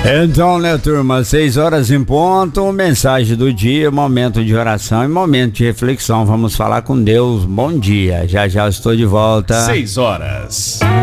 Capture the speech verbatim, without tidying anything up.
Então, né, turma, seis horas em ponto, mensagem do dia, momento de oração e momento de reflexão. Vamos falar com Deus. Bom dia, já já estou de volta. Seis horas.